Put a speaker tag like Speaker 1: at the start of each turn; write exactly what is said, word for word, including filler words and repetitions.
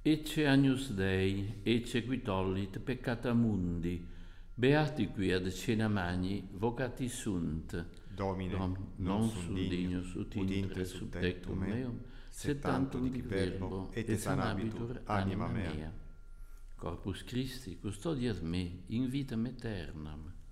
Speaker 1: Ecce Agnus Dei, ecce qui tollit peccata mundi, beati qui ad cena magni, vocati sunt.
Speaker 2: Domine,
Speaker 1: Dom,
Speaker 2: non
Speaker 1: non
Speaker 2: sum
Speaker 1: sum
Speaker 2: dignus,
Speaker 1: dignus ut
Speaker 2: ut
Speaker 1: intre
Speaker 2: intre
Speaker 1: sub
Speaker 2: sub
Speaker 1: tectum
Speaker 2: tectum meum,
Speaker 1: meum,
Speaker 2: sed
Speaker 1: sed
Speaker 2: tantum
Speaker 1: tantum
Speaker 2: dic
Speaker 1: dic
Speaker 2: verbo,
Speaker 1: verbo,
Speaker 2: et
Speaker 1: et
Speaker 2: sanabitur
Speaker 1: sanabitur
Speaker 2: anima
Speaker 1: anima
Speaker 2: mea.
Speaker 1: mea. Corpus Christi, custodias me, in vitam aeternam.